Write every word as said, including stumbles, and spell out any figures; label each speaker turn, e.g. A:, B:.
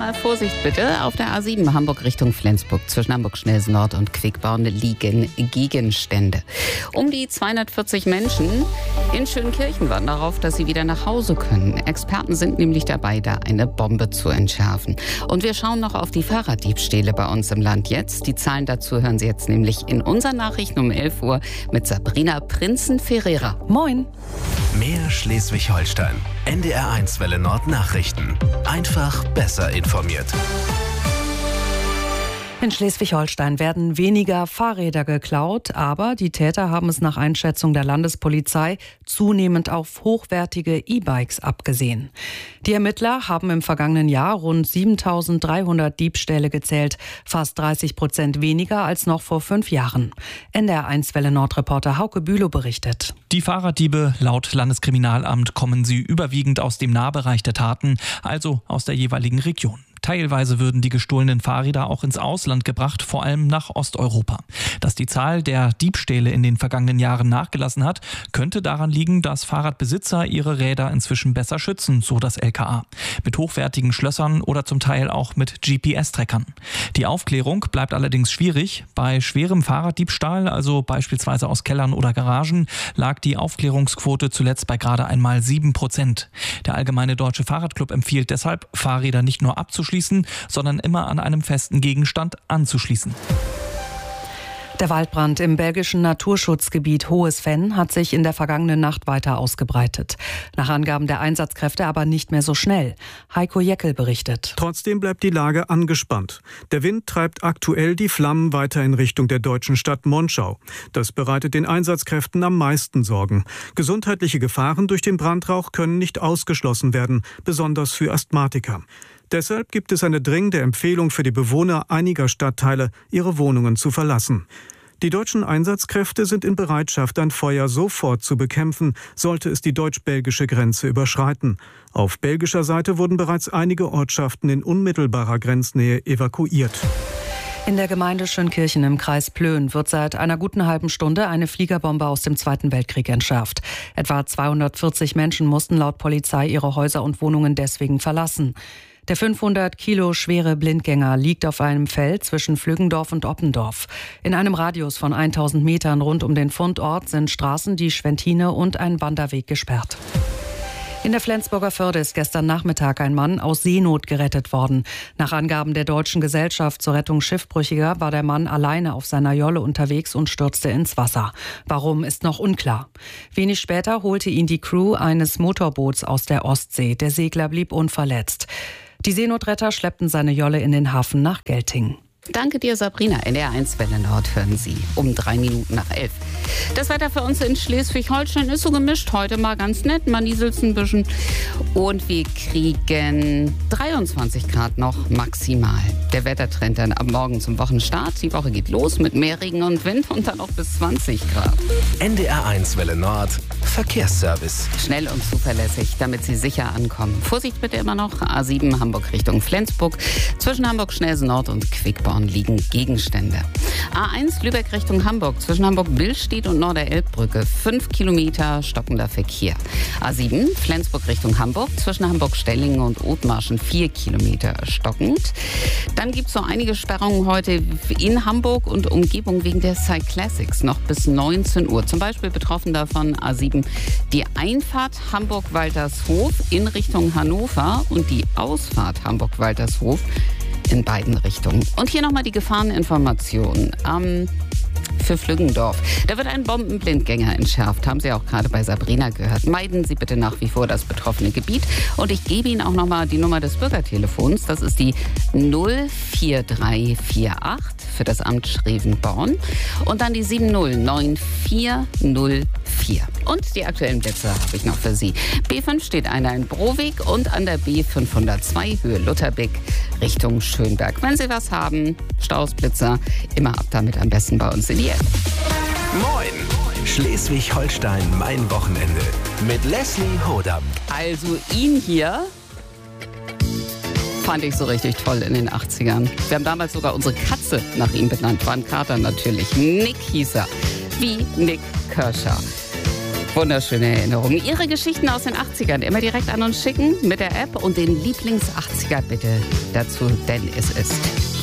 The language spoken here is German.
A: mal Vorsicht bitte. Auf der A sieben Hamburg Richtung Flensburg zwischen Hamburg-Schnelsen Nord und Quickborn liegen Gegenstände. Um die zweihundertvierzig Menschen in Schönkirchen warten darauf, dass sie wieder nach Hause können. Experten sind nämlich dabei, da eine Bombe zu entschärfen. Und wir schauen noch auf die Fahrraddiebstähle bei uns im Land jetzt. Die Zahlen dazu hören Sie jetzt nämlich in unseren Nachrichten um elf Uhr mit Sabrina Prinzen-Ferreira.
B: Moin.
C: Mehr Schleswig-Holstein. N D R eins Welle Nord Nachrichten. Einfach besser informiert.
B: In Schleswig-Holstein werden weniger Fahrräder geklaut, aber die Täter haben es nach Einschätzung der Landespolizei zunehmend auf hochwertige E-Bikes abgesehen. Die Ermittler haben im vergangenen Jahr rund siebentausenddreihundert Diebstähle gezählt, fast dreißig Prozent weniger als noch vor fünf Jahren. N D R eins Welle Nord-Reporter Hauke Bülow berichtet.
D: Die Fahrraddiebe, laut Landeskriminalamt, kommen sie überwiegend aus dem Nahbereich der Taten, also aus der jeweiligen Region. Teilweise würden die gestohlenen Fahrräder auch ins Ausland gebracht, vor allem nach Osteuropa. Dass die Zahl der Diebstähle in den vergangenen Jahren nachgelassen hat, könnte daran liegen, dass Fahrradbesitzer ihre Räder inzwischen besser schützen, so das L K A. Mit hochwertigen Schlössern oder zum Teil auch mit G P S-Trackern. Die Aufklärung bleibt allerdings schwierig. Bei schwerem Fahrraddiebstahl, also beispielsweise aus Kellern oder Garagen, lag die Aufklärungsquote zuletzt bei gerade einmal sieben Prozent. Der Allgemeine Deutsche Fahrradclub empfiehlt deshalb, Fahrräder nicht nur abzuschließen, sondern immer an einem festen Gegenstand anzuschließen.
B: Der Waldbrand im belgischen Naturschutzgebiet Hohes Venn hat sich in der vergangenen Nacht weiter ausgebreitet. Nach Angaben der Einsatzkräfte aber nicht mehr so schnell. Heiko Jeckel berichtet.
E: Trotzdem bleibt die Lage angespannt. Der Wind treibt aktuell die Flammen weiter in Richtung der deutschen Stadt Monschau. Das bereitet den Einsatzkräften am meisten Sorgen. Gesundheitliche Gefahren durch den Brandrauch können nicht ausgeschlossen werden, besonders für Asthmatiker. Deshalb gibt es eine dringende Empfehlung für die Bewohner einiger Stadtteile, ihre Wohnungen zu verlassen. Die deutschen Einsatzkräfte sind in Bereitschaft, ein Feuer sofort zu bekämpfen, sollte es die deutsch-belgische Grenze überschreiten. Auf belgischer Seite wurden bereits einige Ortschaften in unmittelbarer Grenznähe evakuiert.
B: In der Gemeinde Schönkirchen im Kreis Plön wird seit einer guten halben Stunde eine Fliegerbombe aus dem Zweiten Weltkrieg entschärft. Etwa zweihundertvierzig Menschen mussten laut Polizei ihre Häuser und Wohnungen deswegen verlassen. Der fünfhundert Kilo schwere Blindgänger liegt auf einem Feld zwischen Flüggendorf und Oppendorf. In einem Radius von tausend Metern rund um den Fundort sind Straßen, die Schwentine und ein Wanderweg gesperrt. In der Flensburger Förde ist gestern Nachmittag ein Mann aus Seenot gerettet worden. Nach Angaben der Deutschen Gesellschaft zur Rettung Schiffbrüchiger war der Mann alleine auf seiner Jolle unterwegs und stürzte ins Wasser. Warum, ist noch unklar. Wenig später holte ihn die Crew eines Motorboots aus der Ostsee. Der Segler blieb unverletzt. Die Seenotretter schleppten seine Jolle in den Hafen nach Gelting.
A: Danke dir, Sabrina. N D R eins Welle Nord hören Sie um drei Minuten nach elf. Das Wetter für uns in Schleswig-Holstein ist so gemischt. Heute mal ganz nett, man nieselt ein bisschen. Und wir kriegen dreiundzwanzig Grad noch maximal. Der Wettertrend dann ab morgen zum Wochenstart. Die Woche geht los mit mehr Regen und Wind und dann noch bis zwanzig Grad.
C: N D R eins Welle Nord Verkehrsservice.
A: Schnell und zuverlässig, damit Sie sicher ankommen. Vorsicht bitte immer noch. A sieben Hamburg Richtung Flensburg. Zwischen Hamburg-Schnelsen Nord und Quickborn liegen Gegenstände. A eins Lübeck Richtung Hamburg. Zwischen Hamburg-Billstedt und Norderelbbrücke. Fünf Kilometer stockender Verkehr. A sieben Flensburg Richtung Hamburg. Zwischen Hamburg-Stellingen und Othmarschen. Vier Kilometer stockend. Dann gibt es so einige Sperrungen heute in Hamburg und Umgebung wegen der Cyclassics. Noch bis neunzehn Uhr. Zum Beispiel betroffen davon A sieben die Einfahrt Hamburg-Waltershof in Richtung Hannover und die Ausfahrt Hamburg-Waltershof in beiden Richtungen. Und hier nochmal die Gefahreninformation. Ähm, für Flüggendorf. Da wird ein Bombenblindgänger entschärft. Haben Sie auch gerade bei Sabrina gehört. Meiden Sie bitte nach wie vor das betroffene Gebiet. Und ich gebe Ihnen auch nochmal die Nummer des Bürgertelefons. Das ist die null vier drei vier acht für das Amt Schrevenborn. Und dann die sieben null neun vier null vier. Und die aktuellen Plätze habe ich noch für Sie. B fünf steht einer in Broweg und an der B fünfhundertzwei Höhe Lutherbeck Richtung Schönberg. Wenn Sie was haben, Stausblitzer, immer ab damit, am besten bei uns in die App.
C: Moin! Schleswig-Holstein, mein Wochenende. Mit Leslie Hodam.
A: Also ihn hier fand ich so richtig toll in den achtzigern. Wir haben damals sogar unsere Katze nach ihm benannt. War ein Kater natürlich. Nick hieß er. Wie Nick Kershaw. Wunderschöne Erinnerungen. Ihre Geschichten aus den achtzigern immer direkt an uns schicken mit der App und den Lieblings-achtziger bitte dazu, denn es ist